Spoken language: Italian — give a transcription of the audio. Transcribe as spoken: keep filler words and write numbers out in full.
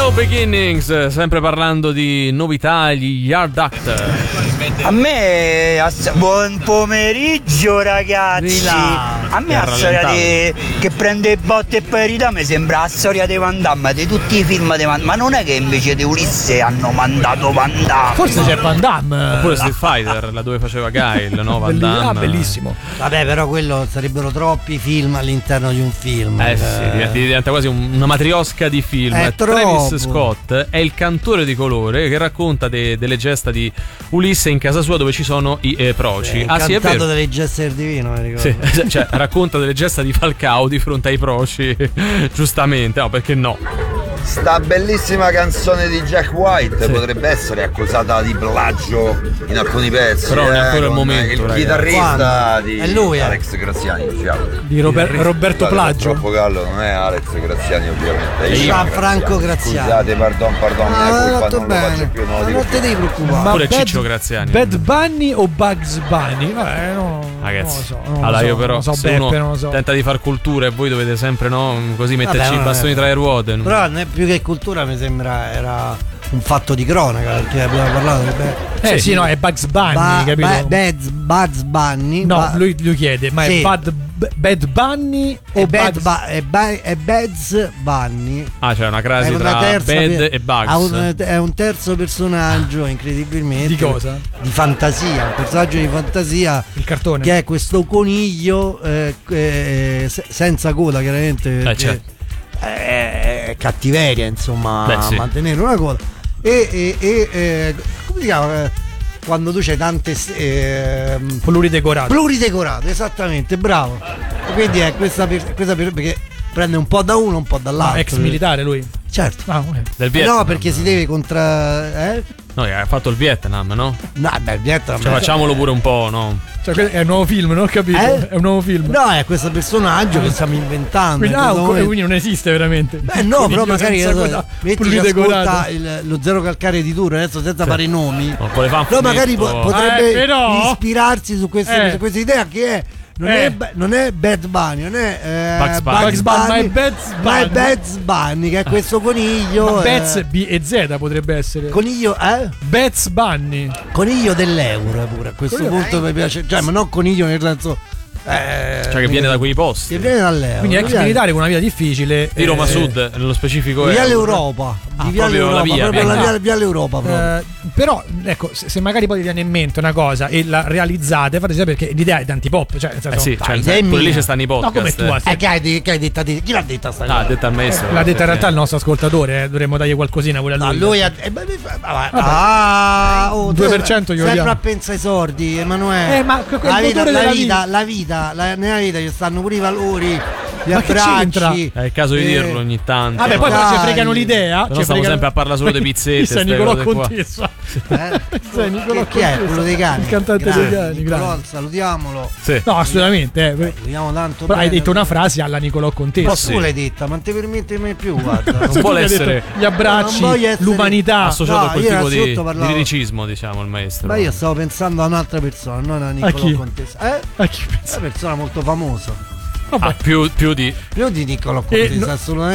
No Beginnings, sempre parlando di novità, gli Yard Act. A me, ass- buon pomeriggio ragazzi. A me la storia di, che prende botte e poi ridà mi sembra la storia di Van Damme, di tutti i film di Van Damme. Ma non è che invece di Ulisse hanno mandato Van Damme? Forse c'è Van Damme. Oppure Street Fighter, là dove faceva Guile, no? Van Damme. Ah, bellissimo. Vabbè, però quello sarebbero troppi film all'interno di un film. Eh sì, diventa, diventa quasi un, una matriosca di film. È Travis troppo. Scott è il cantore di colore che racconta de, delle gesta di Ulisse in casa sua dove ci sono i eh, proci. Eh, ah sì, è vero. delle gesta del divino, mi ricordo. Sì, cioè racconta delle gesta di Falcao di fronte ai proci. Giustamente, no, perché no? Sta bellissima canzone di Jack White sì. potrebbe essere accusata di plagio in alcuni pezzi. Però non è ancora eh, il momento. Il ragazzi. chitarrista Quando? di è lui, eh. Alex Graziani, diciamo. Di Robert, Roberto Scusate, Plagio. Troppo callo, non è Alex Graziani ovviamente. È Gianfranco Graziani. Scusate, pardon, pardon, Ah, mia colpa, fatto non lo bene. faccio più, non lo Ma dico non ti più. devi preoccupare. Ma Pure Bad- Ciccio Graziani. Bad Bunny o Bugs Bunny? Eh, no, Ragazzi, non lo so, non lo allora so, io però non lo so, se Beppe, uno non lo so. tenta di far cultura e voi dovete sempre no così metterci Vabbè, i bastoni tra le ruote. Però non è più che cultura, mi sembra era un fatto di cronaca, perché abbiamo parlato di Eh sì, no, è Bugs Bunny, Ba- capito? Ba- Bugs, Bugs Bunny. No, Ba- lui, lui chiede, ma Sì. è Bad, Bad Bunny o è Bad Bugs Ba- è Ba- è Bugs Bunny. Ah, c'è una crasi È una tra terza Bad per- e Bugs. ha un- è un terzo personaggio, incredibilmente. Di cosa? Di fantasia, un personaggio di fantasia. Il cartone. Che è questo coniglio eh, eh, se- senza coda, chiaramente. Eh, perché certo. È, è cattiveria, insomma, Beh, sì. mantenere una coda. E, e, e eh, come si chiama? Eh, Quando tu c'hai tante eh, Pluridecorato. pluridecorato, esattamente, bravo. E quindi è questa, per- questa per- perché prende un po' da uno, un po' dall'altro. Ah, ex militare lui. Certo. Ah, ok. Del Eh Vietnam. no, perché si deve contra. Eh? No, ha fatto il Vietnam, no? No, beh, il Vietnam. Cioè facciamolo pure un po', no? Cioè, que- è un nuovo film, non ho capito? Eh? È un nuovo film. No, è questo personaggio che stiamo inventando. Quindi, in ah, questo un- momento. quindi non esiste veramente. Beh no, però magari senza adesso, coda, metti che pluridecorato. ascolta il- lo zero calcare di Tour adesso senza fare i nomi. No, vuole fare un Però magari po- fumetto. potrebbe Eh, però- ispirarsi su queste, Eh. su questa idea che è non, Eh. è ba- non è Bad Bunny, non è eh, Bugs Bunny. Bugs Bunny, ma è Bugs ma è Bunny. Bugs Bunny, che è questo coniglio. Ma eh, Bets B e Z potrebbe essere. Coniglio, eh? Bets Bunny. Coniglio dell'euro pure a questo Coniglio- punto mi piace, cioè ma non coniglio nel senso eh, Cioè che viene da quei posti. che viene dall'euro. Quindi ex viene- militare con una vita difficile. Di Roma eh, Sud, nello specifico Via è l'Europa, Ah, di via proprio la l'Europa, via, proprio via. la via, via l'Europa proprio. Eh, però ecco, se, se magari poi vi viene in mente una cosa e la realizzate, fate sapere perché l'idea è di antipop, cioè nel senso, Eh sì, Dai, cioè, idea è pure lì mia. ci stanno i no, podcast. come tu, eh. Eh, che hai, de- che hai detta di- chi l'ha detta sta Ah, cosa? detta al maestro. l'ha detta in realtà il Sì. nostro ascoltatore, eh, dovremmo dargli qualcosina pure a lui. No, lui ha eh, beh, beh, vabbè. Ah, oh, due tu- per cento glielo sempre diamo. a pensare ai sordi, Emanuele. Eh, ma que- quel la vita, motore la della vita, vita. la vita, la- nella vita ci stanno pure i valori, gli Ma che c'entra? abbracci. È il caso di eh, dirlo ogni tanto. Vabbè, poi no? però ci Dai. fregano l'idea. Però ci stiamo fregano- sempre a parlare solo di pizzette, Questo è ste Nicolò cose qua. Contessa. Eh? Sei Nicolò Chi, chi è? Contessa. Quello dei cani. Il cantante dei Grande, cani, Nicolò, grande. salutiamolo. Sì. No, assolutamente. eh. Salutiamo tanto Però hai bene. detto una frase alla Nicolò Contessa. Ma sì. tu l'hai detta, ma non ti permette mai più, guarda. Non Tu vuole hai detto essere gli abbracci, Non voglio essere- l'umanità. associato no, a quel io tipo di, innanzitutto di parlavo- liricismo, diciamo, il maestro. Ma io stavo pensando a un'altra persona, non a A Nicolò chi? Contessa. Eh? A chi pensa? Una persona molto famosa. Ah, più, più di Più di Nicolò E Contessa, no- assolutamente.